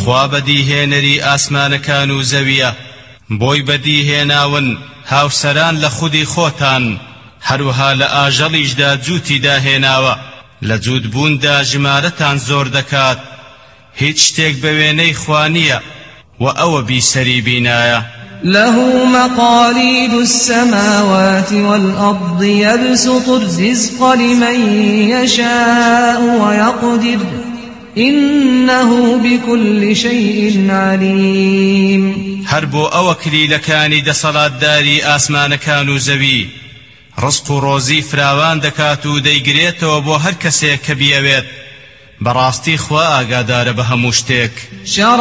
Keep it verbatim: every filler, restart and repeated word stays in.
خوا بەدیهێنەری ئاسمانەکان و زەویە بۆی بەدیهێناون هاوسەران لە خودی خۆتان هەروەها لە ئاژەڵیشدا جووتی داهێناوە لە جوودبووندا ژمارەتان زۆر دەکات هیچ شتێک بە وێنەی خوا نییە و ئەوە بیسەری بینایە له مقاليد السماوات والأرض يبسط الرزق لمن يشاء ويقدر إنه بكل شيء عليم هربو أو كليلكاني دصلات داري آسمان كانوا زوي رزق روزي فراوان دكاتو ديگريت وبو هر كسي كبيويت براستي خوا آقادار بهموشتك